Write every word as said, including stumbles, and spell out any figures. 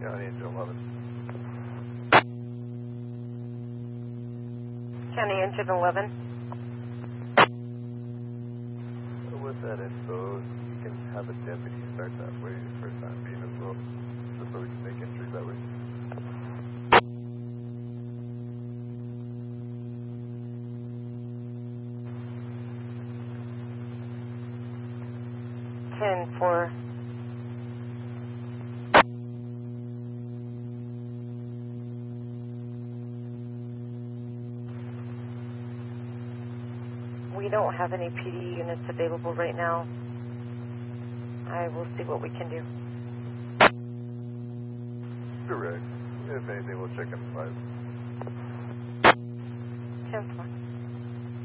County Engine eleven. County Engine eleven. With that info, you can have a deputy start that way for the time being as well, just so we can make entries that way. ten four. We don't have any P D units available right now. I will see what we can do. Correct. If anything, we'll check in five. ten four.